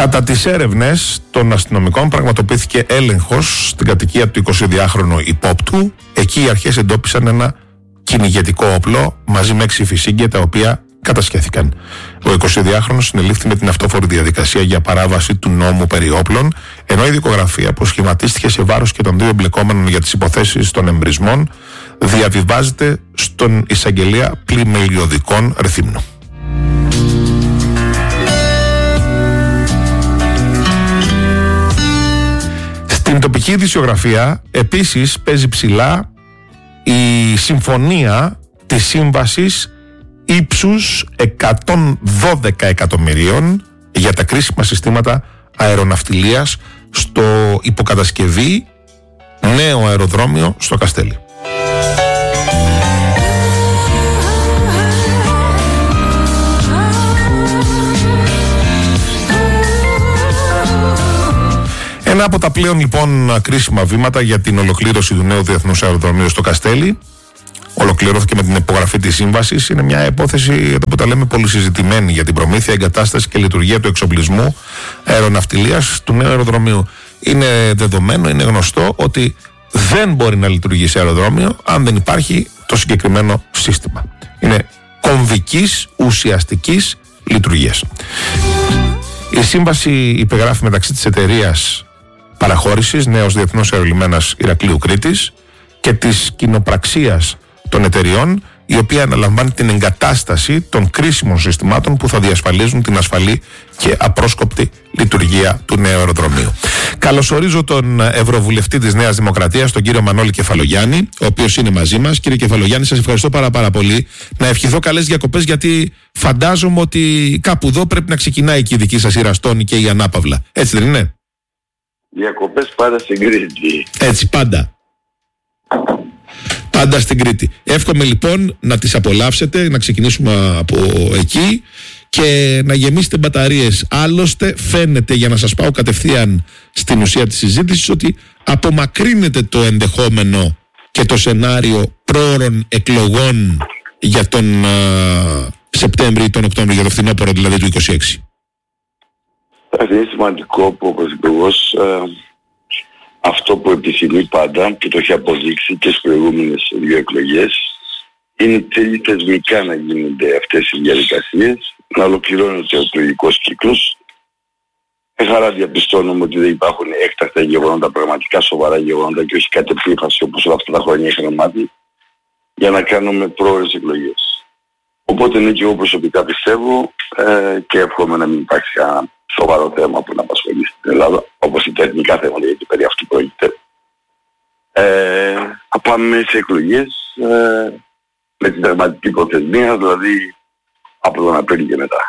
Κατά τις έρευνες των αστυνομικών πραγματοποιήθηκε έλεγχος στην κατοικία του 22χρονου υπόπτου. Εκεί οι αρχές εντόπισαν ένα κυνηγετικό όπλο μαζί με 6 φυσίγγια τα οποία κατασχέθηκαν. Ο 22χρονος συνελήφθη με την αυτόφορη διαδικασία για παράβαση του νόμου περί όπλων, ενώ η δικογραφία που σχηματίστηκε σε βάρος και των 2 εμπλεκόμενων για τις υποθέσεις των εμπρισμών διαβιβάζεται στον εισαγγελέα Πλημελιωδικών Ρεθύμνου. Στην τοπική ειδησιογραφία επίσης παίζει ψηλά η συμφωνία της σύμβασης ύψους 112 εκατομμυρίων για τα κρίσιμα συστήματα αεροναυτιλίας στο υποκατασκευή νέο αεροδρόμιο στο Καστέλι. Ένα από τα πλέον λοιπόν κρίσιμα βήματα για την ολοκλήρωση του νέου διεθνούς αεροδρομίου στο Καστέλι ολοκληρώθηκε με την υπογραφή της σύμβασης. Είναι μια υπόθεση που τα λέμε πολύ συζητημένη για την προμήθεια, εγκατάσταση και λειτουργία του εξοπλισμού αεροναυτιλίας του νέου αεροδρομίου. Είναι δεδομένο, είναι γνωστό ότι δεν μπορεί να λειτουργήσει αεροδρόμιο αν δεν υπάρχει το συγκεκριμένο σύστημα. Είναι κομβικής, ουσιαστικής λειτουργίας. Η σύμβαση υπεγράφει μεταξύ της εταιρείας παραχώρησης Νέος Διεθνός Αερολιμένας Ηρακλείου Κρήτης και της κοινοπραξίας των εταιριών, η οποία αναλαμβάνει την εγκατάσταση των κρίσιμων συστημάτων που θα διασφαλίζουν την ασφαλή και απρόσκοπτη λειτουργία του νέου αεροδρομίου. Καλωσορίζω τον Ευρωβουλευτή της Νέας Δημοκρατίας, τον κύριο Μανώλη Κεφαλογιάννη, ο οποίος είναι μαζί μας. Κύριε Κεφαλογιάννη, σας ευχαριστώ πάρα πολύ. Να ευχηθώ καλές διακοπές, γιατί φαντάζομαι ότι κάπου εδώ πρέπει να ξεκινάει και η δική σας η Ραστόνη και η Ανάπαυλα. Έτσι δεν είναι? Διακοπές πάντα στην Κρήτη. Έτσι, πάντα. Πάντα στην Κρήτη. Εύχομαι λοιπόν να τις απολαύσετε, να ξεκινήσουμε από εκεί και να γεμίσετε μπαταρίες. Άλλωστε φαίνεται, για να σας πάω κατευθείαν στην ουσία της συζήτησης, ότι απομακρύνεται το ενδεχόμενο και το σενάριο πρόωρων εκλογών για τον Σεπτέμβριο ή τον Οκτώβριο, για το φθινόπωρο δηλαδή του 2026. Είναι σημαντικό που ο Πρωθυπουργός αυτό που επιθυμεί πάντα και το έχει αποδείξει και στις προηγούμενες 2 εκλογές είναι θέλει θεσμικά να γίνονται αυτές οι διαδικασίες, να ολοκληρώνεται ο εκλογικός κύκλος. Με χαρά διαπιστώνουμε ότι δεν υπάρχουν έκτακτα γεγονότα, πραγματικά σοβαρά γεγονότα και όχι κατ' επίφαση όπως όλα αυτά τα χρόνια είχαμε μάθει, για να κάνουμε πρόορες εκλογές. Οπότε είναι και εγώ προσωπικά πιστεύω και εύχομαι να μην υπάρξει κανένα σοβαρό θέμα που να απασχολεί στην Ελλάδα, όπως οι τεχνικά θέματα, γιατί περί αυτού πρόκειται. Θα πάμε σε εκλογές με την τερματική προθεσμία, δηλαδή από τον Απρίλιο και μετά.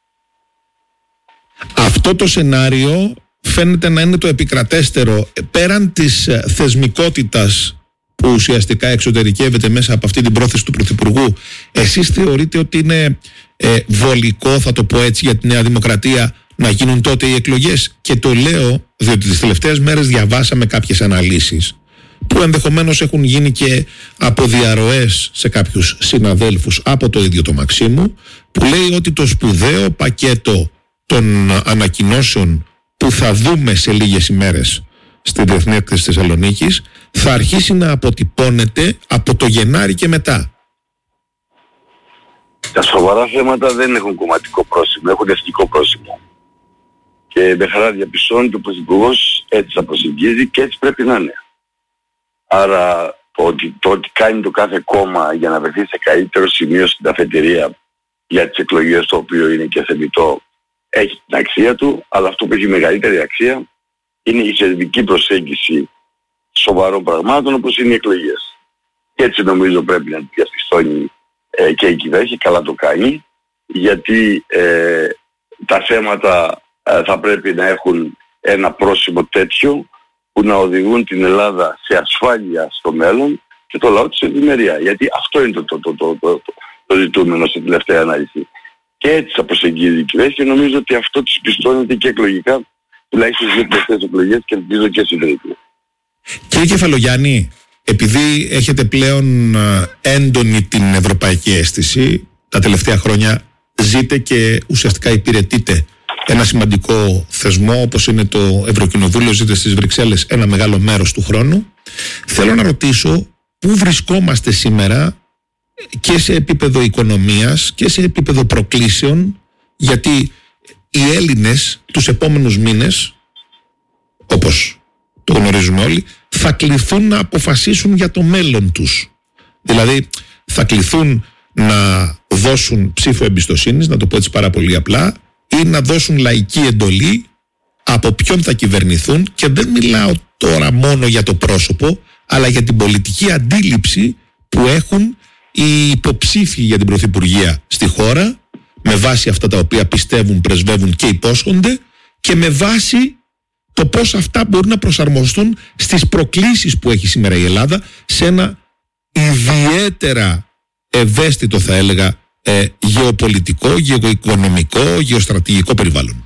Αυτό το σενάριο φαίνεται να είναι το επικρατέστερο, πέραν της θεσμικότητας που ουσιαστικά εξωτερικεύεται μέσα από αυτή την πρόθεση του Πρωθυπουργού. Εσείς θεωρείτε ότι είναι βολικό, θα το πω έτσι, για τη Νέα Δημοκρατία να γίνουν τότε οι εκλογές? Και το λέω διότι τις τελευταίες μέρες διαβάσαμε κάποιες αναλύσεις που ενδεχομένως έχουν γίνει και από διαρροές σε κάποιους συναδέλφους από το ίδιο το Μαξίμου, που λέει ότι το σπουδαίο πακέτο των ανακοινώσεων που θα δούμε σε λίγες ημέρες στην Διεθνή Έκθεση της Θεσσαλονίκης θα αρχίσει να αποτυπώνεται από το Γενάρη και μετά. Τα σοβαρά θέματα δεν έχουν κομματικό πρόσημο, έχουν εθνικό πρόσημο. Και με χαρά διαπιστώνει ότι ο Πρωθυπουργός έτσι θα προσεγγίζει και έτσι πρέπει να είναι. Άρα το ότι κάνει το κάθε κόμμα για να βρεθεί σε καλύτερο σημείο στην αφετηρία για τις εκλογές, το οποίο είναι και θεμιτό, έχει την αξία του, αλλά αυτό που έχει μεγαλύτερη αξία είναι η θεσμική προσέγγιση σοβαρών πραγμάτων όπως είναι οι εκλογές. Και έτσι νομίζω πρέπει να διαπιστώνει και η κυβέρνηση, καλά το κάνει, γιατί τα θέματα θα πρέπει να έχουν ένα πρόσημο τέτοιο που να οδηγούν την Ελλάδα σε ασφάλεια στο μέλλον και το λαό της ευημερία. Γιατί αυτό είναι το ζητούμενο στην τελευταία ανάλυση. Και έτσι θα προσεγγίζει η κυβέρνηση και νομίζω ότι αυτό της πιστώνεται και εκλογικά, τουλάχιστον στις 2 τελευταίες εκλογές και ελπίζω και στην τρίτη. Κύριε Κεφαλογιάννη, επειδή έχετε πλέον έντονη την ευρωπαϊκή αίσθηση, τα τελευταία χρόνια ζείτε και ουσιαστικά υπηρετείτε ένα σημαντικό θεσμό όπως είναι το Ευρωκοινοβούλιο, ζείτε στις Βρυξέλλες ένα μεγάλο μέρος του χρόνου. Θέλω να ρωτήσω πού βρισκόμαστε σήμερα και σε επίπεδο οικονομίας και σε επίπεδο προκλήσεων, γιατί οι Έλληνες τους επόμενους μήνες, όπως το γνωρίζουμε όλοι, θα κληθούν να αποφασίσουν για το μέλλον τους. Δηλαδή θα κληθούν να δώσουν ψήφο εμπιστοσύνης, να το πω έτσι πάρα πολύ απλά, ή να δώσουν λαϊκή εντολή από ποιον θα κυβερνηθούν, και δεν μιλάω τώρα μόνο για το πρόσωπο, αλλά για την πολιτική αντίληψη που έχουν οι υποψήφοι για την πρωθυπουργία στη χώρα, με βάση αυτά τα οποία πιστεύουν, πρεσβεύουν και υπόσχονται, και με βάση το πώς αυτά μπορούν να προσαρμοστούν στις προκλήσεις που έχει σήμερα η Ελλάδα, σε ένα ιδιαίτερα ευαίσθητο, θα έλεγα, γεωπολιτικό, γεωοικονομικό, γεωστρατηγικό περιβάλλον.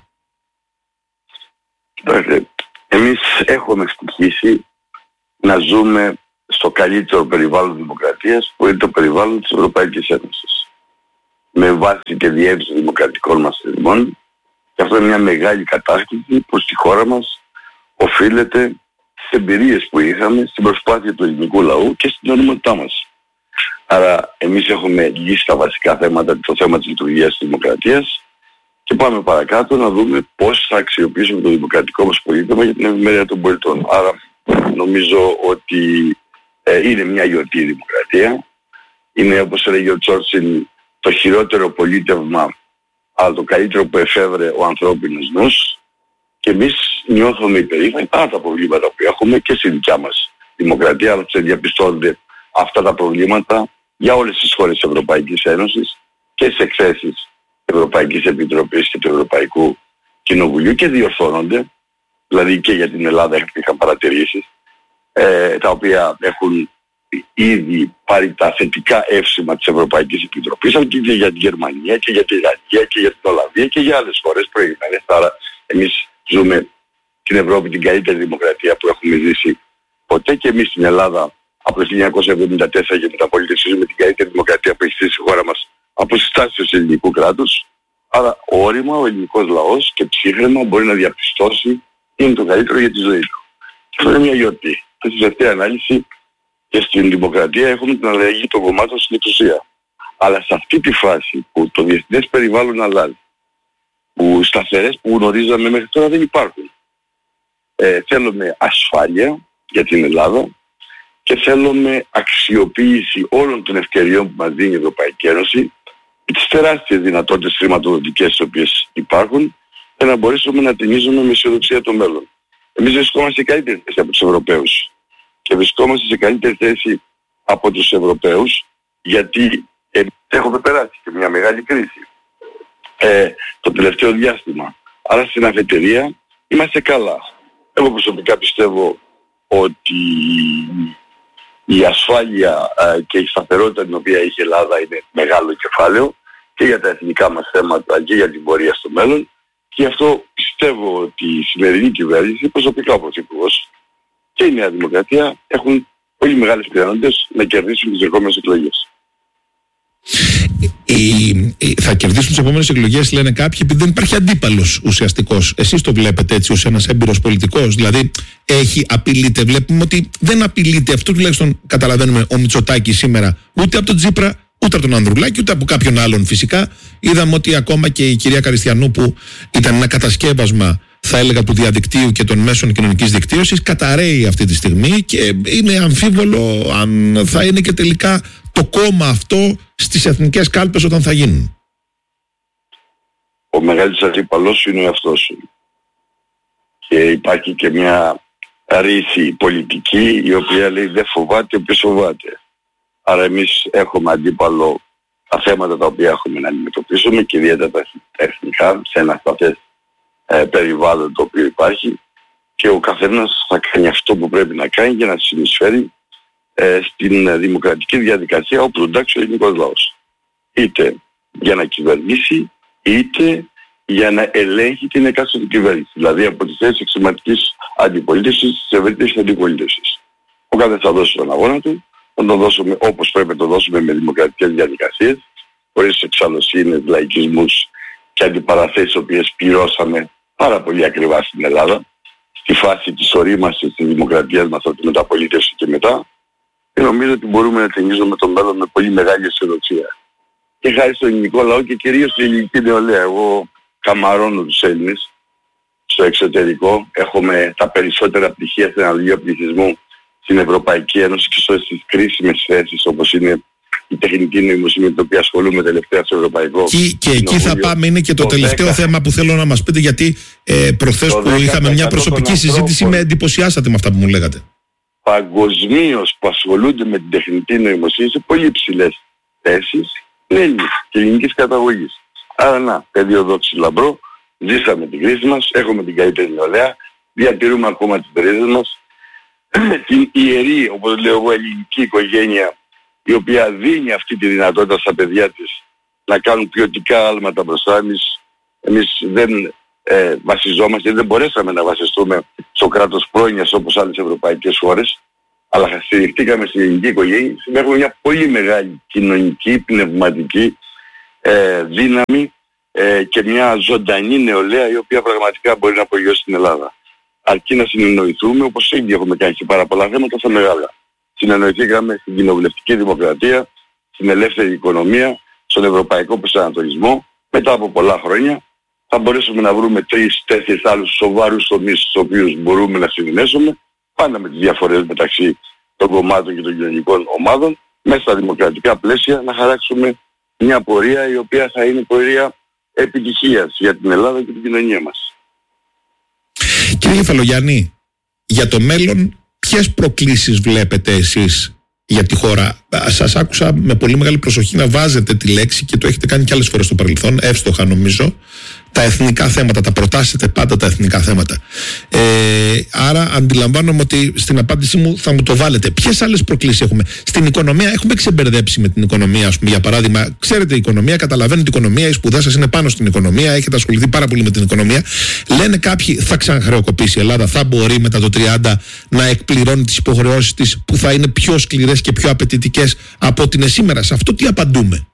Εμείς έχουμε ευτυχήσει να ζούμε στο καλύτερο περιβάλλον δημοκρατίας, που είναι το περιβάλλον της Ευρωπαϊκής Ένωσης, με βάση και διεύθυνση δημοκρατικών μας θεσμών, και αυτό είναι μια μεγάλη κατάσταση που στη χώρα μας οφείλεται στις εμπειρίες που είχαμε, στην προσπάθεια του ελληνικού λαού και στην οριμότητά μας. Άρα εμείς έχουμε λύσει τα βασικά θέματα, το θέμα της λειτουργίας της δημοκρατίας, και πάμε παρακάτω να δούμε πώς θα αξιοποιήσουμε το δημοκρατικό μας πολίτευμα για την ευημερία των πολιτών. Άρα νομίζω ότι είναι μια γιορτή η δημοκρατία. Είναι, όπως έλεγε ο Τσόρτσιλ, το χειρότερο πολίτευμα, αλλά το καλύτερο που εφεύρε ο ανθρώπινος νους, και εμείς νιώθουμε υπερήφανοι παρά τα προβλήματα που έχουμε και στη δικιά μας δημοκρατία, αλλά διαπιστώνονται αυτά τα προβλήματα για όλες τις χώρες της Ευρωπαϊκής Ένωσης και στις εκθέσεις της Ευρωπαϊκής Επιτροπής και του Ευρωπαϊκού Κοινοβουλίου, και διορθώνονται. Δηλαδή και για την Ελλάδα είχαν παρατηρήσεις, τα οποία έχουν ήδη πάρει τα θετικά εύσημα της Ευρωπαϊκής Επιτροπής, αλλά και για την Γερμανία και για τη Γαλλία και για την Ολλανδία και για άλλες χώρες προηγούμενες. Άρα εμείς ζούμε στην Ευρώπη την καλύτερη δημοκρατία που έχουμε ζήσει ποτέ, και εμείς στην Ελλάδα από το 1974 για την απολύτευση ζούμε την καλύτερη δημοκρατία που έχει ζήσει η χώρα μας από συστάσεις του ελληνικού κράτους. Άρα όρημα ο ελληνικός λαός και ψύχρεμα μπορεί να διαπιστώσει τι είναι το καλύτερο για τη ζωή του. Και αυτό είναι μια γιορτή. Και στη τελευταία ανάλυση και στην δημοκρατία έχουμε την αλλαγή των κομμάτων στην εξουσία. Αλλά σε αυτή τη φάση που το διεθνές περιβάλλον αλλάζει, που σταθερές που γνωρίζαμε μέχρι τώρα δεν υπάρχουν, θέλουμε ασφάλεια για την Ελλάδα και θέλουμε αξιοποίηση όλων των ευκαιριών που μας δίνει η Ευρωπαϊκή Ένωση και τις τεράστιες δυνατότητες χρηματοδοτικές τις οποίες υπάρχουν, για να μπορέσουμε να τιμήσουμε με αισιοδοξία το μέλλον. Εμείς βρισκόμαστε σε καλύτερη θέση από τους Ευρωπαίους και βρισκόμαστε σε καλύτερη θέση από τους Ευρωπαίους, γιατί έχουμε περάσει και μια μεγάλη κρίση το τελευταίο διάστημα. Άρα στην αφετηρία είμαστε καλά. Εγώ προσωπικά πιστεύω ότι η ασφάλεια και η σταθερότητα την οποία έχει η Ελλάδα είναι μεγάλο κεφάλαιο και για τα εθνικά μας θέματα και για την πορεία στο μέλλον, και γι' αυτό πιστεύω ότι η σημερινή κυβέρνηση, προσωπικά ο Πρωθυπουργός και η Νέα Δημοκρατία έχουν πολύ μεγάλες πιθανότητες να κερδίσουν τις ερχόμενες εκλογές. Θα κερδίσουν τις επόμενες εκλογές, λένε κάποιοι, επειδή δεν υπάρχει αντίπαλος ουσιαστικός. Εσείς το βλέπετε έτσι ως ένας έμπειρος πολιτικός? Δηλαδή απειλείται? Βλέπουμε ότι δεν απειλείται, αυτό τουλάχιστον καταλαβαίνουμε, ο Μητσοτάκης σήμερα, ούτε από τον Τσίπρα, ούτε από τον Ανδρουλάκη, ούτε από κάποιον άλλον φυσικά. Είδαμε ότι ακόμα και η κυρία Καριστιανού, που ήταν ένα κατασκεύασμα, θα έλεγα, του διαδικτύου και των μέσων κοινωνικής δικτύωσης, καταρρέει αυτή τη στιγμή και είναι αμφίβολο αν θα είναι και τελικά το κόμμα αυτό στις εθνικές κάλπες όταν θα γίνουν. Ο μεγαλύτερος αντίπαλος είναι ο εαυτός σου. Και υπάρχει και μια ρίση πολιτική η οποία λέει δεν φοβάται όποιος φοβάται. Άρα εμείς έχουμε αντίπαλο τα θέματα τα οποία έχουμε να αντιμετωπίσουμε και ιδιαίτερα τα εθνικά σε ένα σταθές περιβάλλον το οποίο υπάρχει, και ο καθένας θα κάνει αυτό που πρέπει να κάνει για να συνεισφέρει στην δημοκρατική διαδικασία όπου εντάξει ο ελληνικός λαός. Είτε για να κυβερνήσει, είτε για να ελέγχει την εκάστοτε κυβέρνηση. Δηλαδή από τη θέση εξωματικής αντιπολίτευσης της ευρύτερης αντιπολίτευσης. Ο κάθε θα δώσει τον αγώνα του, θα τον δώσουμε όπως πρέπει να το δώσουμε με δημοκρατικές διαδικασίες, χωρίς εξαλλοσύνες, λαϊκισμούς και αντιπαραθέσεις οι οποίες πληρώσαμε πάρα πολύ ακριβά στην Ελλάδα, στη φάση της ορίμασης της δημοκρατίας μας από τη μεταπολίτευση και μετά, και νομίζω ότι μπορούμε να ταινίζουμε το μέλλον με πολύ μεγάλη αισιοδοξία. Και χάρη στον ελληνικό λαό και κυρίως στην ελληνική νεολαία. Εγώ καμαρώνω τους Έλληνες στο εξωτερικό. Έχουμε τα περισσότερα πτυχία στην αναλογία πληθυσμού στην Ευρωπαϊκή Ένωση και στις κρίσιμες θέσεις όπως είναι η τεχνική νοημοσύνη με την οποία ασχολούμαι τελευταία στο Ευρωπαϊκό. Και εκεί θα πάμε, είναι και το τελευταίο θέμα που θέλω να μας πείτε, γιατί προχθές που είχαμε μια προσωπική συζήτηση με εντυπωσιάσατε με αυτά που μου λέγατε. Παγκοσμίως που ασχολούνται με την τεχνητή νοημοσύνη σε πολύ υψηλές θέσεις είναι Έλληνες και ελληνικής καταγωγής. Άρα να, πεδίο δόξη λαμπρό, ζήσαμε την κρίση μας, έχουμε την καλύτερη νεολαία, διατηρούμε ακόμα τις ρίζες μας, την ιερή, όπως λέω εγώ, ελληνική οικογένεια, η οποία δίνει αυτή τη δυνατότητα στα παιδιά της να κάνουν ποιοτικά άλματα μπροστά. Εμείς δεν βασιζόμαστε, δεν μπορέσαμε να βασιστούμε στο κράτος πρόνοιας όπως άλλες ευρωπαϊκές χώρες, αλλά στηριχτήκαμε στην ελληνική οικογένεια. Έχουμε μια πολύ μεγάλη κοινωνική, πνευματική δύναμη και μια ζωντανή νεολαία η οποία πραγματικά μπορεί να απογειώσει την Ελλάδα. Αρκεί να συνεννοηθούμε, όπως ήδη έχουμε κάνει και πάρα πολλά θέματα στα μεγάλα. Συνεννοηθήκαμε στην κοινοβουλευτική δημοκρατία, στην ελεύθερη οικονομία, στον ευρωπαϊκό προσανατολισμό. Μετά από πολλά χρόνια θα μπορέσουμε να βρούμε 3-4 άλλους σοβαρούς τομείς στους οποίους μπορούμε να συνενέσουμε, πάντα με τις διαφορές μεταξύ των κομμάτων και των κοινωνικών ομάδων, μέσα στα δημοκρατικά πλαίσια να χαράξουμε μια πορεία η οποία θα είναι πορεία επιτυχίας για την Ελλάδα και την κοινωνία μας. Κύριε Κεφαλογιάννη, για το μέλλον ποιες προκλήσεις βλέπετε εσείς για τη χώρα? Σας άκουσα με πολύ μεγάλη προσοχή να βάζετε τη λέξη, και το έχετε κάνει και άλλες φορές στο παρελθόν, εύστοχα νομίζω, τα εθνικά θέματα, τα προτάσετε πάντα τα εθνικά θέματα. Άρα αντιλαμβάνομαι ότι στην απάντησή μου θα μου το βάλετε. Ποιες άλλες προκλήσεις έχουμε? Στην οικονομία έχουμε ξεμπερδέψει με την οικονομία, ας πούμε, για παράδειγμα. Ξέρετε η οικονομία, καταλαβαίνετε την οικονομία, η σπουδά σας είναι πάνω στην οικονομία, έχετε ασχοληθεί πάρα πολύ με την οικονομία. Λένε κάποιοι θα ξαναχρεοκοπήσει η Ελλάδα, θα μπορεί μετά το 30 να εκπληρώνει τις υποχρεώσεις της που θα είναι πιο σκληρές και πιο απαιτητικές από ό,τι είναι σήμερα. Σε αυτό τι απαντούμε?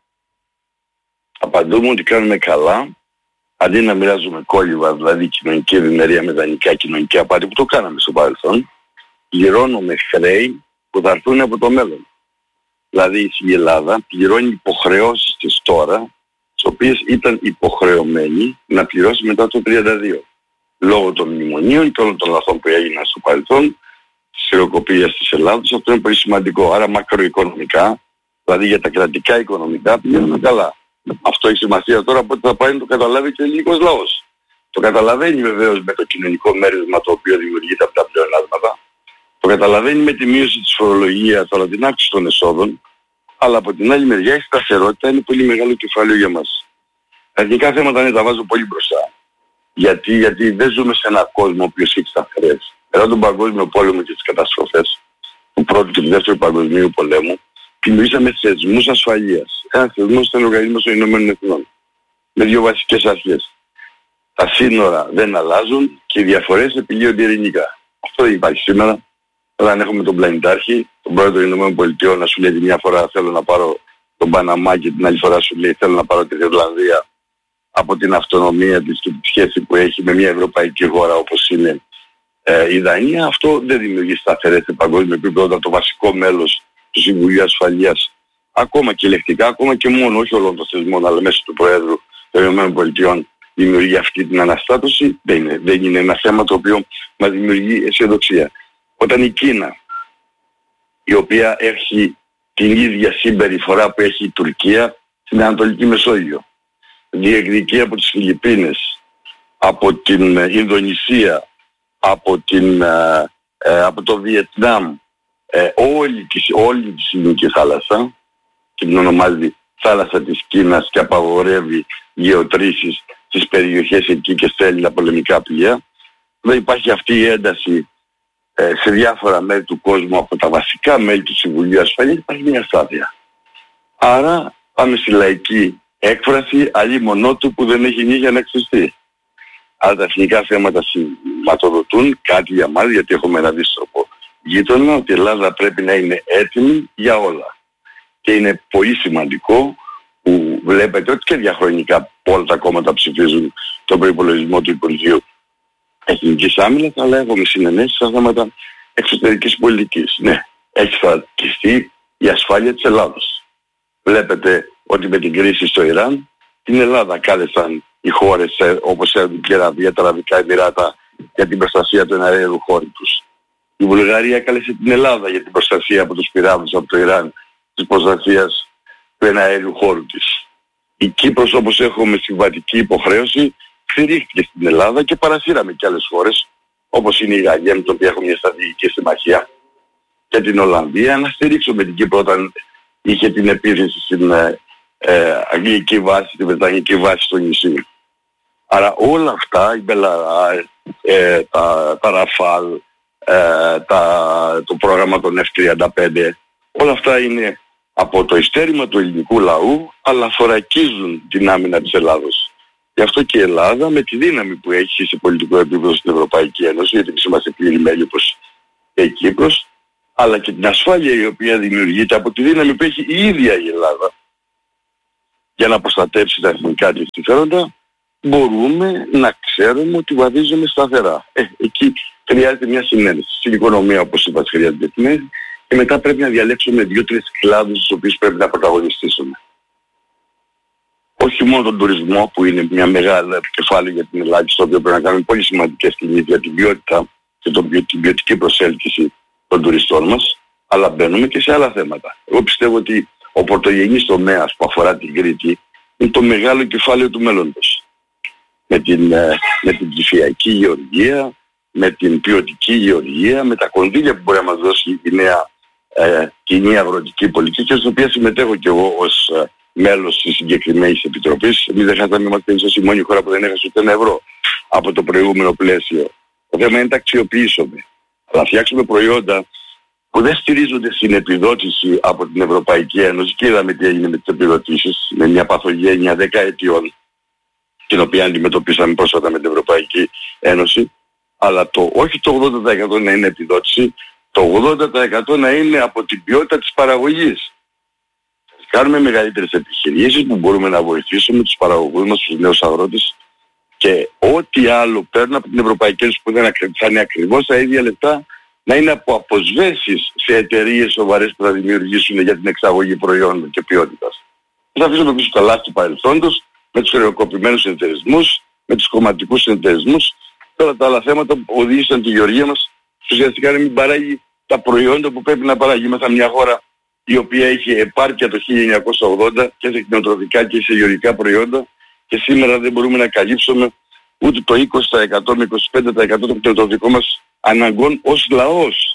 Απαντούμε ότι κάνουμε καλά. Αντί να μοιράζουμε κόλληβα, δηλαδή κοινωνική ευημερία με δανεικά κοινωνική απάτη που το κάναμε στο παρελθόν, πληρώνουμε χρέη που θα έρθουν από το μέλλον. Δηλαδή η Ελλάδα πληρώνει υποχρεώσεις της τώρα, τις οποίες ήταν υποχρεωμένη να πληρώσει μετά το 32. Λόγω των μνημονίων και όλων των λαθών που έγιναν στο παρελθόν, της χρεοκοπίας της Ελλάδας, αυτό είναι πολύ σημαντικό. Άρα μακροοικονομικά, δηλαδή για τα κρατικά οικονομικά, πηγαίνουμε καλά. Αυτό έχει σημασία τώρα, από ό,τι θα πάει να το καταλάβει και ο ελληνικός λαός. Το καταλαβαίνει βεβαίως με το κοινωνικό μέρισμα το οποίο δημιουργείται από τα πλεονάσματα. Το καταλαβαίνει με τη μείωση της φορολογίας, αλλά την αύξηση των εσόδων. Αλλά από την άλλη μεριά η σταθερότητα είναι πολύ μεγάλο κεφάλαιο για μας. Τα εθνικά θέματα τα βάζω πολύ μπροστά. Γιατί δεν ζούμε σε έναν κόσμο ο οποίος έχει σταθερές. Μετά τον Παγκόσμιο Πόλεμο και τις καταστροφές του Πρώτου και του Δεύτερου Παγκοσμίου Πολέμου, δημιουργήσαμε θεσμούς ασφαλείας. Ένα θεσμός ήταν ο Οργανισμός των Ηνωμένων Εθνών. Με δύο βασικές αρχές. Τα σύνορα δεν αλλάζουν και οι διαφορές επιλύονται ειρηνικά. Αυτό δεν υπάρχει σήμερα. Αλλά αν έχουμε τον πλανητάρχη, τον πρόεδρο των Ηνωμένων Πολιτειών, να σου λέει τη μια φορά θέλω να πάρω τον Παναμά και την άλλη φορά σου λέει θέλω να πάρω τη Ιρλανδία από την αυτονομία της και τη σχέση που έχει με μια ευρωπαϊκή χώρα όπως είναι η Δανία, αυτό δεν δημιουργεί σταθερές σε παγκόσμιο επίπεδο όταν το βασικό μέλος του Συμβουλίου Ασφαλείας, ακόμα και ελεκτικά, ακόμα και μόνο, όχι όλων των θεσμών, αλλά μέσω του Προέδρου των ΗΠΑ, δημιουργεί αυτή την αναστάτωση. Δεν είναι ένα θέμα το οποίο μας δημιουργεί αισιοδοξία. Όταν η Κίνα, η οποία έχει την ίδια συμπεριφορά που έχει η Τουρκία στην Ανατολική Μεσόγειο, διεκδικεί από τις Φιλιππίνες, από την Ινδονησία, από το Βιετνάμ, όλη τη Ινδική θάλασσα, και την ονομάζει θάλασσα της Κίνας, και απαγορεύει γεωτρήσεις στις περιοχές εκεί και στέλνει τα πολεμικά πλοία. Δεν υπάρχει αυτή η ένταση σε διάφορα μέρη του κόσμου από τα βασικά μέλη του Συμβουλίου Ασφαλείας, υπάρχει μια στάδια. Άρα πάμε στη λαϊκή έκφραση, αλλή μονότου που δεν έχει νύχια να εξωστεί. Άρα τα εθνικά θέματα σηματοδοτούν κάτι για μας, γιατί έχουμε ένα αντίστροφο γείτονα, ότι η Ελλάδα πρέπει να είναι έτοιμη για όλα. Και είναι πολύ σημαντικό που που βλέπετε ότι και διαχρονικά όλα τα κόμματα ψηφίζουν τον προϋπολογισμό του Υπουργείου Εθνικής Άμυνας, αλλά έχουμε συνενέσεις στα θέματα εξωτερικής πολιτικής. Ναι, έχει θωρακιστεί η ασφάλεια της Ελλάδος. Βλέπετε ότι με την κρίση στο Ιράν, την Ελλάδα κάλεσαν οι χώρες όπως η Αραβία, τα Αραβικά Εμιράτα για την προστασία του εναέριου χώρου τους. Η Βουλγαρία κάλεσε την Ελλάδα για την προστασία από τους πυράβλους από το Ιράν, της προστασίας του εναέριου χώρου της. Η Κύπρος, όπως έχουμε συμβατική υποχρέωση, στηρίχθηκε στην Ελλάδα και παρασύραμε και άλλες χώρες, όπως είναι η Γαλλία, με την οποία έχουμε μια στρατηγική συμμαχία, και την Ολλανδία, να στηρίξουμε την Κύπρο όταν είχε την επίθεση στην αγγλική βάση, την βρετανική βάση στο νησί. Άρα όλα αυτά, η Μπελαρά, τα Ραφάλ, το πρόγραμμα των F-35, όλα αυτά είναι από το ειστέρημα του ελληνικού λαού, αλλά θωρακίζουν την άμυνα της Ελλάδος. Γι' αυτό και η Ελλάδα, με τη δύναμη που έχει σε πολιτικό επίπεδο στην Ευρωπαϊκή Ένωση, γιατί εμείς είμαστε πλήρη μέλη όπως και η Κύπρος, αλλά και την ασφάλεια η οποία δημιουργείται από τη δύναμη που έχει η ίδια η Ελλάδα για να προστατεύσει τα εθνικά της συμφέροντα, μπορούμε να ξέρουμε ότι βαδίζουμε σταθερά. Εκεί χρειάζεται μια συνένεση. Στην οικονομία, όπως είπα, χρειάζεται συνένεση και μετά πρέπει να διαλέξουμε 2-3 κλάδους στους οποίους πρέπει να πρωταγωνιστήσουμε. Όχι μόνο τον τουρισμό, που είναι μια μεγάλη κεφάλαιο για την Ελλάδα, στο οποίο πρέπει να κάνουμε πολύ σημαντικές κινήσεις για την ποιότητα και την ποιοτική προσέλκυση των τουριστών μας, αλλά μπαίνουμε και σε άλλα θέματα. Εγώ πιστεύω ότι ο πρωτογενής τομέας που αφορά την Κρήτη είναι το μεγάλο κεφάλαιο του μέλλοντος. Με την ψηφιακή γεωργία, με την ποιοτική γεωργία, με τα κονδύλια που μπορεί να μας δώσει η νέα κοινή αγροτική πολιτική, και στην οποία συμμετέχω και εγώ ως μέλος της συγκεκριμένης επιτροπής. Εμείς δεν χάσαμε, είμαστε ίσως η μόνη χώρα που δεν έχασε ούτε ένα ευρώ από το προηγούμενο πλαίσιο. Το θέμα είναι να τα αξιοποιήσουμε. Αλλά φτιάξουμε προϊόντα που δεν στηρίζονται στην επιδότηση από την Ευρωπαϊκή Ένωση, και είδαμε τι έγινε με τις επιδοτήσεις, με μια παθογένεια 10 ετιών, την οποία αντιμετωπίσαμε πρόσφατα με την Ευρωπαϊκή Ένωση, αλλά όχι το 80% να είναι επιδότηση, το 80% να είναι από την ποιότητα της παραγωγής. Κάνουμε μεγαλύτερες επιχειρήσεις που μπορούμε να βοηθήσουμε τους παραγωγούς μας, τους νέους αγρότες, και ό,τι άλλο παίρνουν από την Ευρωπαϊκή Ένωση που θα είναι ακριβώς τα ίδια λεπτά, να είναι από αποσβέσεις σε εταιρείες σοβαρές που θα δημιουργήσουν για την εξαγωγή προϊόντων και ποιότητας. Θα αφήσουμε πίσω τα λάθη του παρελθόντος, με τους χρεοκοπημένους συνεταιρισμούς, με τους κομματικούς συνεταιρισμούς, και όλα τα άλλα θέματα που οδήγησαν τη γεωργία μας ουσιαστικά να μην παράγει τα προϊόντα που πρέπει να παράγει. Είμαστε μια χώρα η οποία είχε επάρκεια το 1980 και σε κτηνοτροφικά και σε γεωργικά προϊόντα, και σήμερα δεν μπορούμε να καλύψουμε ούτε το 20% με 25% των κτηνοτροφικών μας αναγκών ως λαός.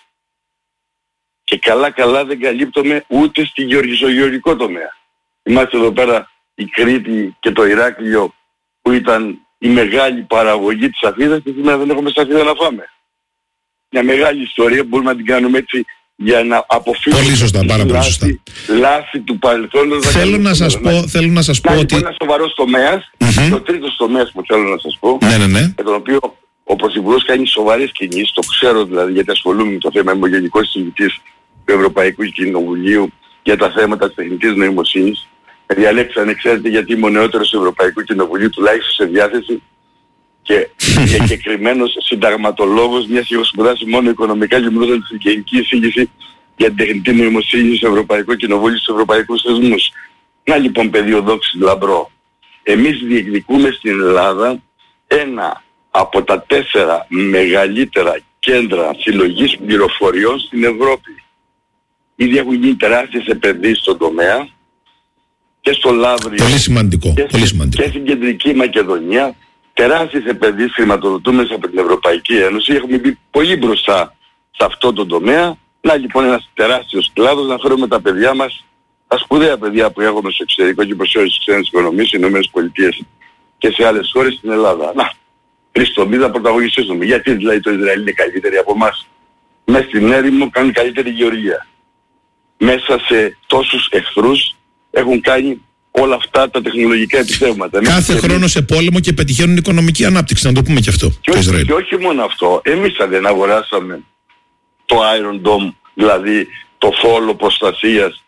Και καλά δεν καλύπτουμε ούτε στο γεωργικό τομέα. Είμαστε εδώ πέρα η Κρήτη και το Ηράκλειο που ήταν η μεγάλη παραγωγή της αφίδας, και σήμερα δεν έχουμε σταφίδα να φάμε. Μια μεγάλη ιστορία που μπορούμε να την κάνουμε έτσι για να αποφύγουμε πολύ σωστά, πάρα πολύ σωστά. Λάθη του παρελθόντος. Θέλω να σας πω ότι... Είναι ένας σοβαρός τομέας, το τρίτος τομέας που θέλω να σας πω, με τον οποίο ο Πρωθυπουργός κάνει σοβαρές κινήσεις, το ξέρω δηλαδή, γιατί ασχολούμαι με το θέμα, είμαι ο Γενικός Συζητητής του Ευρωπαϊκού Κοινοβουλίου για τα θέματα της τεχνητής νοημοσύνης. Διαλέξανε, ξέρετε, γιατί είμαι ο νεότερος του Ευρωπαϊκού Κοινοβουλίου, τουλάχιστον σε διάθεση, και συγκεκριμένος συνταγματολόγος, μιας και έχω σπουδάσει μόνο οικονομικά και μου έδωσαν τη γενική εισήγηση για την τεχνητή νοημοσύνη στο Ευρωπαϊκό Κοινοβούλιο, στους ευρωπαϊκούς θεσμούς. Να λοιπόν, πεδίο δόξης λαμπρό. Εμείς διεκδικούμε στην Ελλάδα ένα από τα 4 μεγαλύτερα κέντρα συλλογής πληροφοριών στην Ευρώπη. Ήδη έχουν γίνει τεράστιες επενδύσεις στον τομέα, και στο Λαύριο, πολύ σημαντικό, και στην Κεντρική Μακεδονία. Τεράστιες επενδύσεις χρηματοδοτούμενες από την Ευρωπαϊκή Ένωση. Έχουμε μπει πολύ μπροστά σε αυτό το τομέα. Να λοιπόν ένας τεράστιος κλάδος, να φέρουμε τα παιδιά μας, τα σπουδαία παιδιά που έχουμε στο εξωτερικό και προς όλες τις ξένες οικονομίες, στις ΗΠΑ και σε άλλες χώρες στην Ελλάδα. Να, 3 τομείς να πρωταγωνιστήσουμε. Γιατί δηλαδή το Ισραήλ είναι καλύτεροι από εμάς? Μέσα στην έρημο κάνουν καλύτερη γεωργία. Μέσα σε τόσους εχθρούς έχουν κάνει όλα αυτά τα τεχνολογικά επιτεύγματα. Κάθε χρόνο σε πόλεμο και πετυχαίνουν οικονομική ανάπτυξη, να το πούμε και αυτό. Και όχι μόνο αυτό. Εμείς δεν αγοράσαμε το Iron Dome, δηλαδή το φόλο προστασίας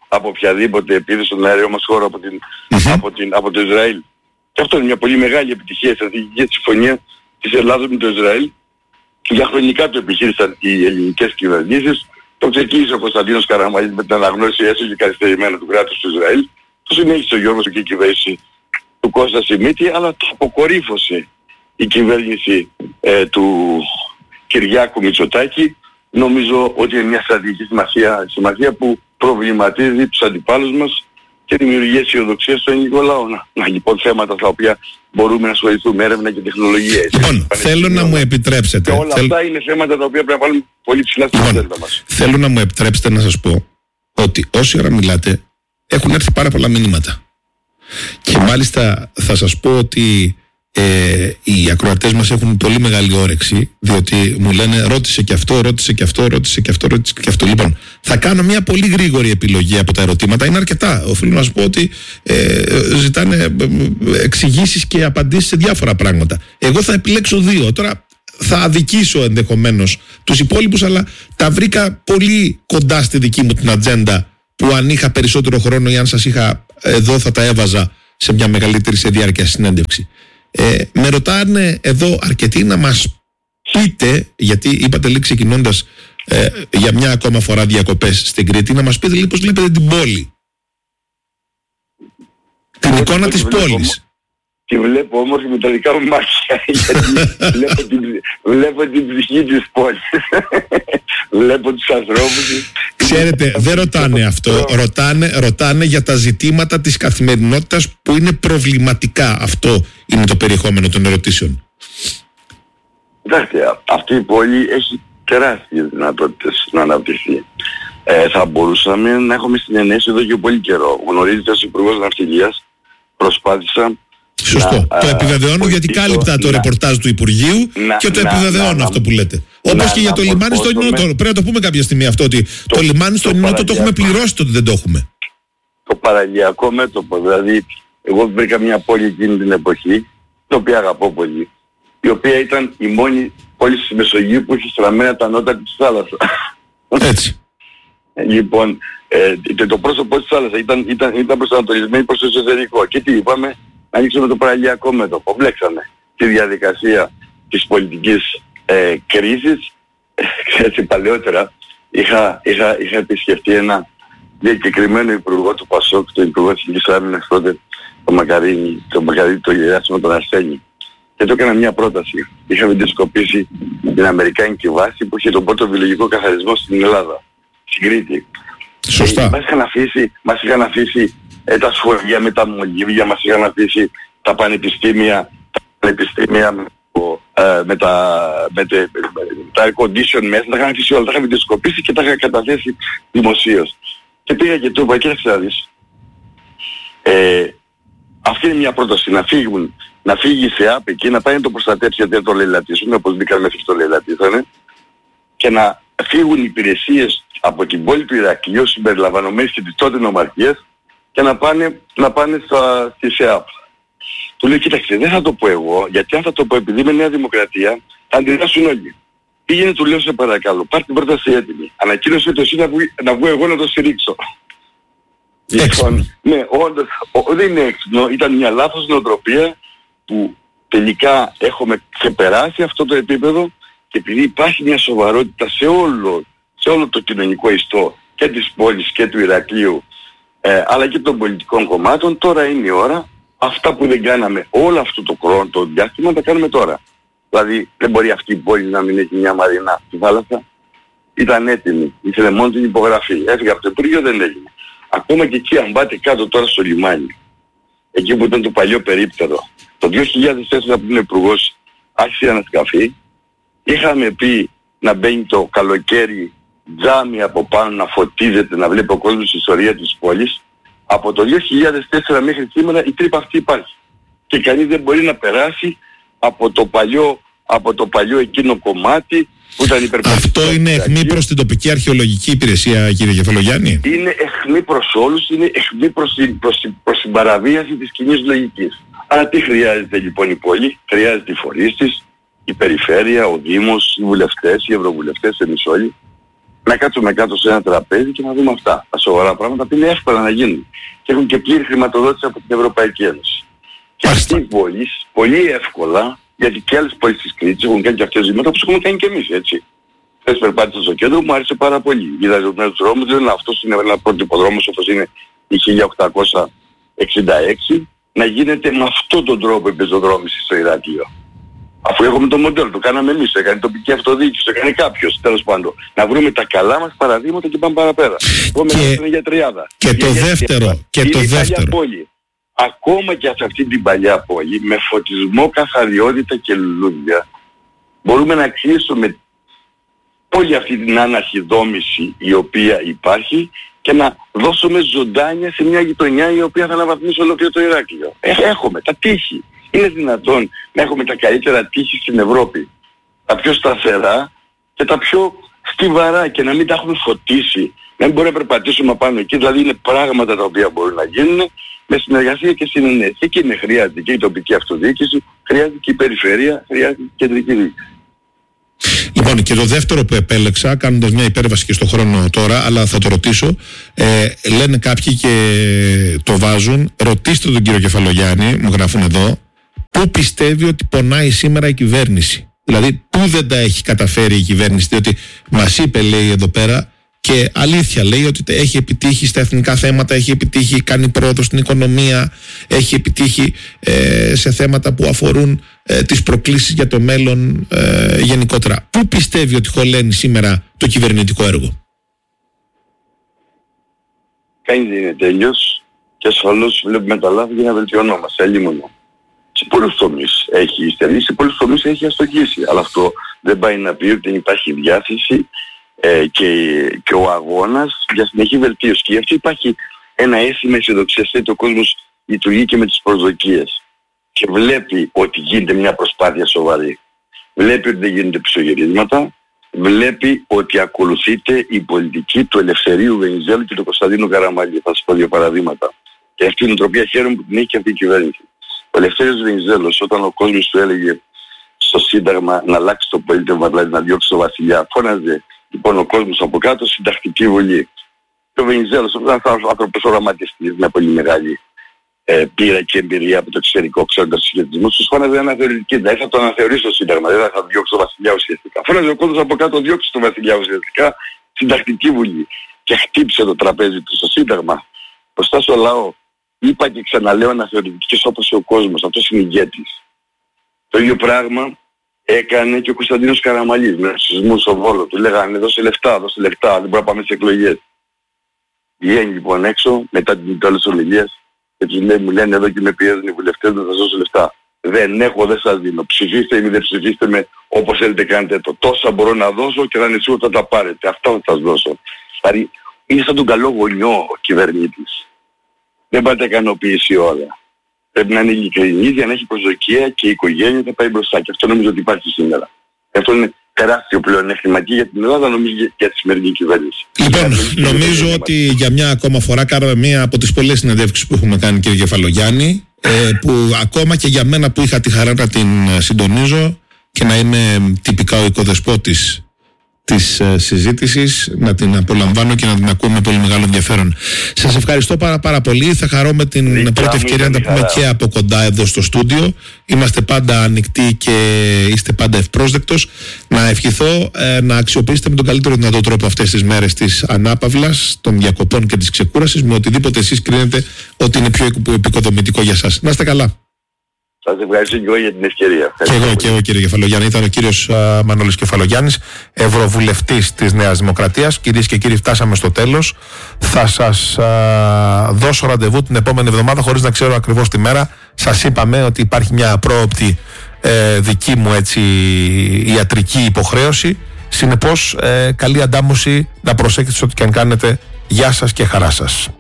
από οποιαδήποτε επίθεση στον αέριο μας χώρο από το Ισραήλ. Και αυτό είναι μια πολύ μεγάλη επιτυχία, η στρατηγική συμφωνία της Ελλάδος με το Ισραήλ. Για χρονικά το επιχείρησαν οι ελληνικές κυβερνήσεις. Το ξεκίνησε ο Κωνσταντίνος Καραμανλής με την αναγνώριση έστω και καθυστερημένα του κράτους του Ισραήλ. Το συνέχισε ο Γιώργος και η κυβέρνηση του Κώστα Σιμίτη, αλλά το αποκορύφωσε η κυβέρνηση του Κυριάκου Μητσοτάκη. Νομίζω ότι είναι μια στρατηγική σημασία που προβληματίζει τους αντιπάλους μας και δημιουργεί αισιοδοξία στο ελληνικό λαό. Να λοιπόν θέματα στα οποία μπορούμε να ασχοληθούμε, έρευνα και τεχνολογία. Λοιπόν, θέλω να μου επιτρέψετε. Και όλα αυτά είναι θέματα τα οποία πρέπει να βάλουμε πολύ ψηλά στην ατζέντα μας. Θέλω να μου επιτρέψετε να σας πω ότι όση ώρα μιλάτε έχουν έρθει πάρα πολλά μηνύματα. Και μάλιστα θα σας πω ότι οι ακροατές μας έχουν πολύ μεγάλη όρεξη, διότι μου λένε ρώτησε και αυτό, ρώτησε και αυτό, ρώτησε και αυτό, ρώτησε και αυτό. Λοιπόν, θα κάνω μια πολύ γρήγορη επιλογή από τα ερωτήματα. Είναι αρκετά. Οφείλω να σου πω ότι ζητάνε εξηγήσεις και απαντήσεις σε διάφορα πράγματα. Εγώ θα επιλέξω 2. Τώρα θα αδικήσω ενδεχομένως τους υπόλοιπους, αλλά τα βρήκα πολύ κοντά στη δική μου την ατζέντα, που αν είχα περισσότερο χρόνο ή αν σας είχα εδώ θα τα έβαζα σε μια μεγαλύτερη σε διάρκεια συνέντευξη. Με ρωτάνε εδώ αρκετοί να μας πείτε, γιατί είπατε λίγο ξεκινώντας για μια ακόμα φορά διακοπές στην Κρήτη, να μας πείτε λίγο πώς βλέπετε την πόλη, την εικόνα της πόλης. Τη βλέπω όμορφη με τα δικά μου μάτια, γιατί βλέπω την ψυχή της πόλης. Βλέπω τους ανθρώπους. Ξέρετε, δεν ρωτάνε αυτό. Ρωτάνε για τα ζητήματα της καθημερινότητας που είναι προβληματικά. Αυτό είναι το περιεχόμενο των ερωτήσεων. Κοιτάξτε, αυτή η πόλη έχει τεράστιες δυνατότητες να αναπτυχθεί. Θα μπορούσαμε να έχουμε συνενέσει εδώ και πολύ καιρό. Γνωρίζετε, ως Υπουργός Ναυτιλίας προσπάθησα. Σωστό. Το επιβεβαιώνω, γιατί κάλυπτα το ρεπορτάζ του Υπουργείου και το επιβεβαιώνω αυτό που λέτε. Όπως και για το λιμάνι στο Νινότο. Πρέπει να το πούμε κάποια στιγμή αυτό, ότι το λιμάνι στο Νινότο το έχουμε πληρώσει, το ότι δεν το έχουμε. Το παραλιακό μέτωπο. Δηλαδή, εγώ βρήκα μια πόλη εκείνη την εποχή, την οποία αγαπώ πολύ, η οποία ήταν η μόνη πόλη στη Μεσογείου που είχε στραμμένα τα νότα της θάλασσας. Έτσι. Λοιπόν, το πρόσωπο της θάλασσας ήταν προσανατολισμένη προς το εσωτερικό. Και τι είπαμε? Να ανοίξουμε το παραλιακό μέτωπο. Βλέξαμε τη διαδικασία της πολιτικής κρίσης. Έτσι, παλαιότερα είχα επισκεφτεί ένα διακεκριμένο υπουργό του ΠΑΣΟΚ, το Υπουργό της Εθνικής Άμυνας τότε, το Μακαρίνη, το Γεράσιμο τον Αρσένη. Και του έκανα μια πρόταση. Είχαμε δισκοπήσει την αμερικάνικη βάση που είχε τον πρώτο βιολογικό καθαρισμό στην Ελλάδα, στην Κρήτη. Σωστά. Μας είχαν αφήσει τα σχολεία με τα μολύβια, μας είχαν αφήσει τα πανεπιστήμια με τα air condition μέσα, τα είχαν αφήσει όλα, τα είχαμε δισκοπήσει και τα είχαν καταθέσει δημοσίως. Και πήγα και του είπα, κοίταξε να δεις. Αυτή είναι μια πρόταση, να φύγει η ΣΕΑΠ εκεί, να πάει να το προστατέψει, γιατί δεν το λαιλατίσουν, όπως μπήκαν μέχρι το λαιλατίσανε, και να φύγουν οι υπηρεσίες από την πόλη του Ηρακλείου, συμπεριλαμβανομένης και της τότε νομαρχίας, και να πάνε στη ΣΕΑΠ. Του λέω, κοίταξε, δεν θα το πω εγώ, γιατί αν θα το πω επειδή είμαι Νέα Δημοκρατία, θα αντιδράσουν όλοι. Πήγαινε, του λέω, σε παρακαλώ, πάρ' την πρόταση έτοιμη. Ανακοίνωσε το εσύ να βγω εγώ να το στηρίξω. Λοιπόν, ναι, όντως, δεν είναι έξυπνο, ήταν μια λάθος νοοτροπία που τελικά έχουμε ξεπεράσει αυτό το επίπεδο, και επειδή υπάρχει μια σοβαρότητα σε όλο το κοινωνικό ιστό και της πόλης και του Ηρακλείου, αλλά και των πολιτικών κομμάτων, τώρα είναι η ώρα αυτά που δεν κάναμε όλο αυτό το χρόνο, το διάστημα, τα κάνουμε τώρα. Δηλαδή δεν μπορεί αυτή η πόλη να μην έχει μια μαρινά στη θάλασσα. Ήταν έτοιμη, ήθελε μόνο την υπογραφή. Έφυγε από το Υπουργείο, δεν έγινε. Ακόμα και εκεί, αν πάτε κάτω τώρα στο λιμάνι, εκεί που ήταν το παλιό περίπτερο, το 2004 που είναι υπουργός, άρχισε η ανασκαφή. Είχαμε πει να μπαίνει το καλοκαίρι τζάμι από πάνω, να φωτίζεται, να βλέπει ο κόσμος η ιστορία της πόλης. Από το 2004 μέχρι σήμερα η τρύπα αυτή υπάρχει. Και κανείς δεν μπορεί να περάσει από το παλιό εκείνο κομμάτι που ήταν υπερπολιτικό. Αυτό είναι αιχμή προς την τοπική αρχαιολογική υπηρεσία, κύριε Κεφαλογιάννη? Είναι αιχμή προς όλους, είναι αιχμή προς την παραβίαση της κοινής λογικής. Άρα τι χρειάζεται λοιπόν η πόλη? Χρειάζεται οι φορείς της, η περιφέρεια, ο Δήμος, οι βουλευτές, οι ευρωβουλευτές, εμείς όλοι. να κάτσουμε κάτω σε ένα τραπέζι και να δούμε αυτά. Τα σοβαρά πράγματα που είναι εύκολα να γίνουν. Και έχουν και πλήρη χρηματοδότηση από την Ευρωπαϊκή Ένωση. Και αυτοί οι πόλεις, πολύ εύκολα, γιατί και άλλες πόλεις της Κρήτης έχουν κάνει και αυτές ζήματα όπως έχουμε κάνει και εμείς, έτσι. Χθες περπάτησα στο κέντρο, μου άρεσε πάρα πολύ. Είδα τους δρόμους, δεν αυτός είναι ένα πρότυπο δρόμος όπως είναι η 1866, να γίνεται με αυτόν τον τρόπο η πεζοδρόμηση στο Ηράκλειο. Αφού έχουμε το μοντέλο, το κάναμε εμείς, το έκανε η τοπική αυτοδιοίκηση, το έκανε κάποιος, τέλος πάντων. Να βρούμε τα καλά μας παραδείγματα και πάμε παραπέρα. Για τριάδα. Και το δεύτερο. Πόλη. Ακόμα και σε αυτή την παλιά πόλη, με φωτισμό, καθαριότητα και λουλούδια, μπορούμε να κλείσουμε όλη αυτή την αναρχιδόμηση η οποία υπάρχει και να δώσουμε ζωντάνια σε μια γειτονιά η οποία θα αναβαθμίσει ολόκληρο το Ηράκλειο. Έχουμε τα τείχη. Είναι δυνατόν να έχουμε τα καλύτερα τείχη στην Ευρώπη, τα πιο σταθερά και τα πιο στιβαρά και να μην τα έχουμε φωτίσει, να μην μπορούμε να περπατήσουμε πάνω εκεί. Δηλαδή είναι πράγματα τα οποία μπορούν να γίνουν με συνεργασία και συνενέση. Εκεί είναι χρειάζεται και η τοπική αυτοδιοίκηση, χρειάζεται και η περιφέρεια, χρειάζεται και η κεντρική διοίκηση. Λοιπόν, και το δεύτερο που επέλεξα, κάνοντας μια υπέρβαση και στον χρόνο τώρα, αλλά θα το ρωτήσω, λένε κάποιοι και το βάζουν, ρωτήστε τον κύριο Κεφαλογιάννη, μου γράφουν εδώ, πού πιστεύει ότι πονάει σήμερα η κυβέρνηση. Δηλαδή, πού δεν τα έχει καταφέρει η κυβέρνηση, διότι μας είπε, λέει εδώ πέρα, και αλήθεια λέει ότι έχει επιτύχει στα εθνικά θέματα, έχει επιτύχει, κάνει πρόοδο στην οικονομία, έχει επιτύχει σε θέματα που αφορούν τις προκλήσεις για το μέλλον γενικότερα. Πού πιστεύει ότι χωλαίνει σήμερα το κυβερνητικό έργο? Κανείς δεν είναι τέλειος και ασφαλώς βλέπουμε τα λάθη για να βελτιωνόμαστε, αλλήμωνο. Σε πολλούς τομείς έχει υστερήσει, σε πολλούς τομείς έχει αστοχήσει. Αλλά αυτό δεν πάει να πει ότι δεν υπάρχει διάθεση και ο αγώνας για συνεχή βελτίωση. Και γι' αυτό υπάρχει ένα αίσθημα αισιοδοξίας, ότι ο κόσμος λειτουργεί και με τις προσδοκίες. Και βλέπει ότι γίνεται μια προσπάθεια σοβαρή. Βλέπει ότι δεν γίνονται πισωγυρίσματα. Βλέπει ότι ακολουθείται η πολιτική του Ελευθερίου Βενιζέλου και του Κωνσταντίνου Καραμαλή. Θα σας πω δύο παραδείγματα. Και αυτή είναι η τροπία χαίρομαι που την έχει και αυτή η κυβέρνηση. Ο Ελευθέριος Βενιζέλος, όταν ο κόσμος του έλεγε στο Σύνταγμα να αλλάξει το πολίτευμα, δηλαδή να διώξει τον βασιλιά, φώναζε λοιπόν ο κόσμος από κάτω συντακτική βουλή. Και ο Βενιζέλος, ένας άνθρωπος οραματιστής με πολύ μεγάλη πείρα και εμπειρία από το εξωτερικό, ξέροντας τους σχετισμούς, τους φώναζε αναθεωρητική. Δηλαδή θα το αναθεωρήσει το Σύνταγμα, δεν θα διώξει τον βασιλιά ουσιαστικά. Φώναζε ο κόσμος από κάτω, διώξει τον βασιλιά ουσιαστικά, συντακτική βουλή. Και χτύπησε το τραπέζι του στο Σύνταγμα. Μπροστά στο λαό. Είπα και ξαναλέω αναθεωρητικές όπως ο κόσμος, αυτός είναι ηγέτης. Το ίδιο πράγμα έκανε και ο Κωνσταντίνος Καραμαλής με τους σεισμούς στο Βόλο. Του λέγανε δώσε λεφτά, δεν μπορούμε να πάμε σε εκλογές. Βγαίνει λοιπόν έξω μετά την τέλος ομιλίας και τους λέει, μου λένε εδώ και με πιέζουν οι βουλευτές να σας δώσω λεφτά. Δεν έχω, δεν σας δίνω. Ψηφίστε ή δεν ψηφίστε με όπως θέλετε, κάντε το. Τόσα μπορώ να δώσω και να είναι σίγουρο θα τα πάρετε. Αυτά θα σας δώσω. Δηλαδή είναι σαν τον καλό γονιό ο κυβερνήτης. Δεν πάει να τα ικανοποιήσει όλα. Πρέπει να είναι ειλικρινής για να έχει προσδοκία και η οικογένεια θα πάει μπροστά. Και αυτό νομίζω ότι υπάρχει σήμερα. Αυτό είναι τεράστιο πλεονέκτημα και για την Ελλάδα, νομίζω και για τη σημερινή κυβέρνηση. Λοιπόν, νομίζω ότι για μια ακόμα φορά κάναμε μία από τις πολλές συνεντεύξεις που έχουμε κάνει, κύριε Κεφαλογιάννη, που ακόμα και για μένα που είχα τη χαρά να την συντονίζω και να είμαι τυπικά ο οικοδεσπότης της συζήτησης, να την απολαμβάνω και να την ακούω με πολύ μεγάλο ενδιαφέρον. Σας ευχαριστώ πάρα πολύ. Θα χαρώ με την πρώτη ευκαιρία να τα πούμε και από κοντά εδώ στο στούντιο. Είμαστε πάντα ανοιχτοί και είστε πάντα ευπρόσδεκτος. Να ευχηθώ να αξιοποιήσετε με τον καλύτερο δυνατό τρόπο αυτές τις μέρες της ανάπαυλας, των διακοπών και της ξεκούρασης, με οτιδήποτε εσείς κρίνετε ότι είναι πιο επικοδομητικό για σας. Να είστε καλά. Σας ευχαριστώ και εγώ για την ευκαιρία. Και εγώ κύριε Κεφαλογιάννη. Ήταν ο κύριος Μανώλης Κεφαλογιάννης, Ευρωβουλευτής της Νέας Δημοκρατίας. Κυρίες και κύριοι, φτάσαμε στο τέλος. Θα σας δώσω ραντεβού την επόμενη εβδομάδα, χωρίς να ξέρω ακριβώς τη μέρα. Σας είπαμε ότι υπάρχει μια απρόοπτη δική μου έτσι ιατρική υποχρέωση. Συνεπώς καλή αντάμωση, να προσέχετε σε ό,τι και αν κάνετε. Γεια σας και χαρά σας.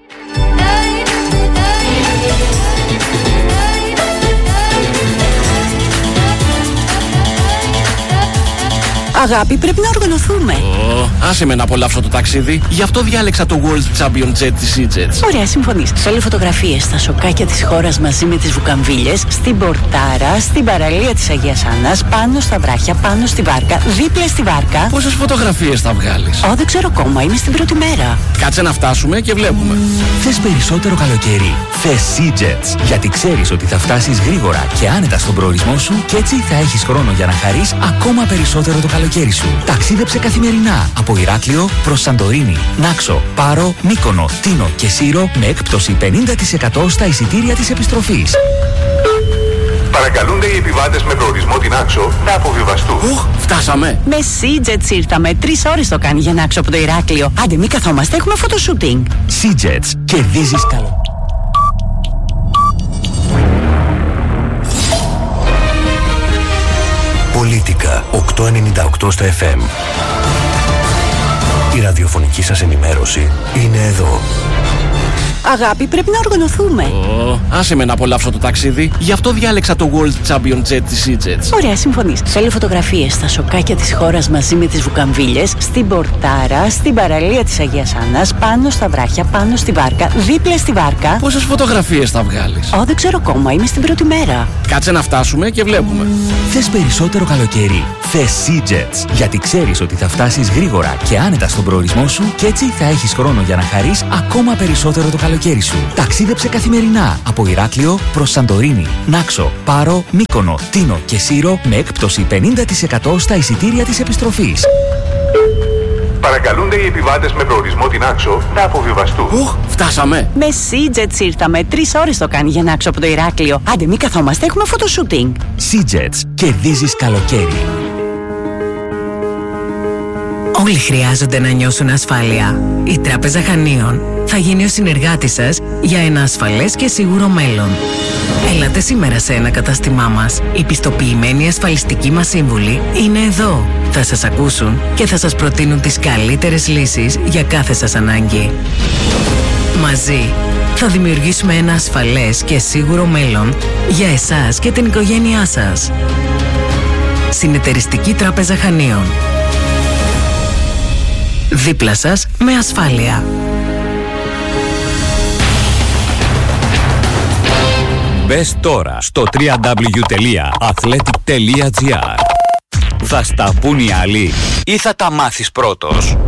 Αγάπη, πρέπει να οργανωθούμε. Άσε με να απολαύσω το ταξίδι. Γι' αυτό διάλεξα το World Champion Jet της EasyJet. Ωραία, συμφωνείς. Θέλω φωτογραφίες στα σοκάκια της χώρας μαζί με τις βουκαμβίλες, στην Πορτάρα, στην παραλία της Αγίας Άννας, πάνω στα βράχια, πάνω στη βάρκα, δίπλα στη βάρκα. Πόσες φωτογραφίες θα βγάλεις? Δεν ξέρω ακόμα, είμαι στην πρώτη μέρα. Κάτσε να φτάσουμε και βλέπουμε. Θες περισσότερο καλοκαίρι? Θες EasyJet. Γιατί ξέρεις ότι θα φτάσεις γρήγορα και άνετα στον προορισμό σου και έτσι θα έχεις χρόνο για να χαρείς ακόμα περισσότερο το καλοκαίρι σου. Ταξίδεψε καθημερινά από Ηράκλειο προς Σαντορίνη, Νάξο, Πάρο, Μύκονο, Τίνο και Σύρο με έκπτωση 50% στα εισιτήρια της επιστροφής. Παρακαλούνται οι επιβάτες με προορισμό την Άξο να αποβιβαστούν. Φτάσαμε. Με EasyJet ήρθαμε. 3 ώρες το κάνει για να Άξο από το Ηράκλειο. Άντε, μην καθόμαστε, έχουμε φωτοσούτινγκ. EasyJet. Κερδίζεις καλό. Πολίτικα 898 στο FM. Η ραδιοφωνική σας ενημέρωση είναι εδώ. Αγάπη, πρέπει να οργανωθούμε. Άσε με να απολαύσω το ταξίδι. Γι' αυτό διάλεξα το World Champion Jet της EasyJet. Ωραία, συμφωνείς. Θέλω φωτογραφίες στα σοκάκια της χώρας μαζί με τις βουκαμβίλες, στην Πορτάρα, στην παραλία της Αγίας Άννας, πάνω στα βράχια, πάνω στη βάρκα, δίπλα στη βάρκα. Πόσες φωτογραφίες θα βγάλεις? Δεν ξέρω ακόμα, είμαι στην πρώτη μέρα. Κάτσε να φτάσουμε και βλέπουμε. Θες περισσότερο καλοκαίρι? Θες EasyJet. Γιατί ξέρεις ότι θα φτάσεις γρήγορα και άνετα στον προορισμό σου και έτσι θα έχεις χρόνο για να χαρείς ακόμα περισσότερο το καλοκαίρι σου. Ταξίδεψε καθημερινά από Ηράκλειο προς Σαντορίνη, Νάξο, Πάρο, Μύκονο, Τίνο και Σύρο με έκπτωση 50% στα εισιτήρια της επιστροφής. Παρακαλούνται οι επιβάτες με προορισμό την Άξο να αποβιβαστούν. Φτάσαμε. Με EasyJet ήρθαμε. 3 ώρες το κάνει για να Άξο από το Ηράκλειο. Άντε, μην καθόμαστε, έχουμε φωτοσούτινγκ. EasyJet. Κερδίζεις καλοκαίρι. Όλοι χρειάζονται να νιώσουν ασφάλεια. Η Τράπεζα Χανίων θα γίνει ο συνεργάτης σας για ένα ασφαλές και σίγουρο μέλλον. Έλατε σήμερα σε ένα κατάστημά μας. Οι πιστοποιημένοι ασφαλιστικοί μας σύμβουλοι είναι εδώ. Θα σας ακούσουν και θα σας προτείνουν τις καλύτερες λύσεις για κάθε σας ανάγκη. Μαζί θα δημιουργήσουμε ένα ασφαλές και σίγουρο μέλλον για εσάς και την οικογένειά σας. Συνεταιριστική Τράπεζα Χανίων. Δίπλα σας με ασφάλεια. Μπες τώρα στο www.athletic.gr. Θα στα πουν οι άλλοι ή θα τα μάθεις πρώτος?